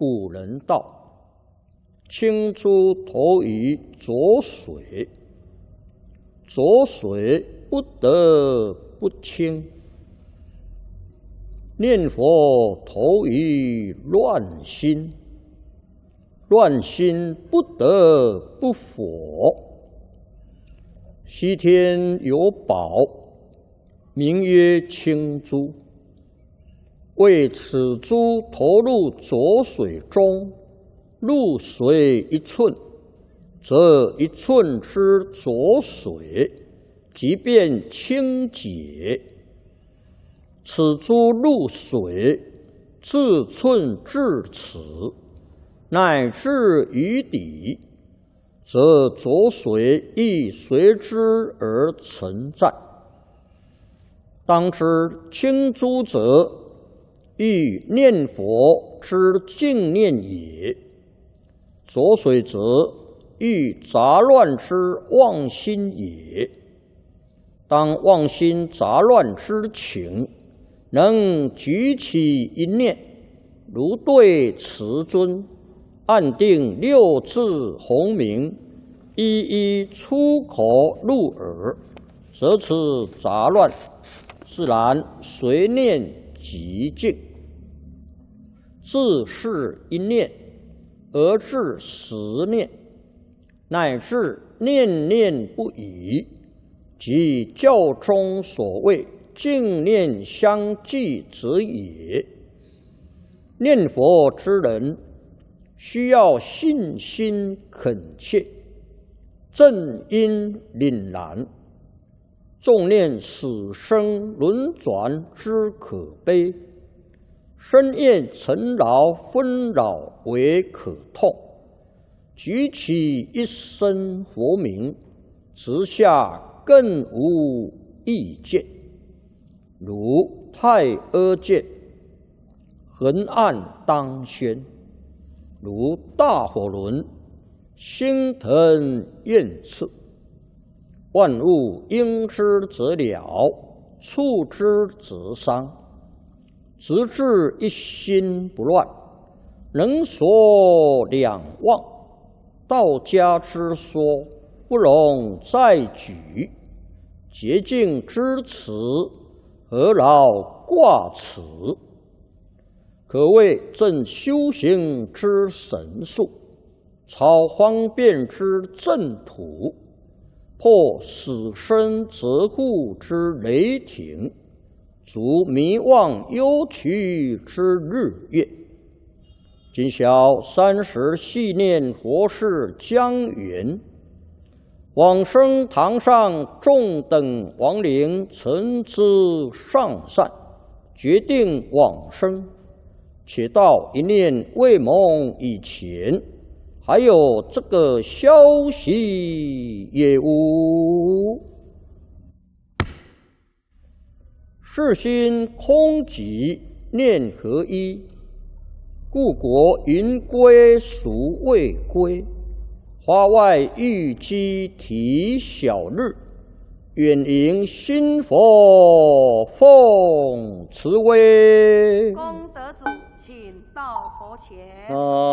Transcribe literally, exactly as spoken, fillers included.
古人道：青珠投于浊水，浊水不得不清；念佛投于乱心，乱心不得不佛。西天有宝，名曰青珠。为此珠投入浊水中，入水一寸，则一寸之浊水即变清洁。此珠入水，自寸至此，乃至于底，则浊水亦随之而存在。当知青珠者，欲念佛之净念也；浊水者，欲杂乱之妄心也。当妄心杂乱之情，能举起一念，如对慈尊，按定六字洪名，一一出口入耳，则此杂乱自然随念即净。自是一念而至十念，乃至念念不已，即教中所谓净念相继者也。念佛之人，需要信心恳切，正因凛然，重念死生轮转之可悲，深厌尘劳纷扰为可痛，举起一声佛名，直下更无意见。如太阿剑，横按当先；如大火轮，星腾焰炽。万物应之则了，触之则伤。直至一心不乱，能所两忘。道家之说，不容再举。洁净之词，何劳挂齿？可谓正修行之神术，超方便之正途，破死生责护之雷霆，足迷妄忧屈之日月。今晓三十系念佛事将圆，往生堂上众等亡灵曾知上善，决定往生。且到一念未蒙以前，还有这个消息也无。世心空寂，念合一，故国云归孰未归？花外玉鸡啼小日，远迎新佛奉慈威。 功德主，请到佛前。 啊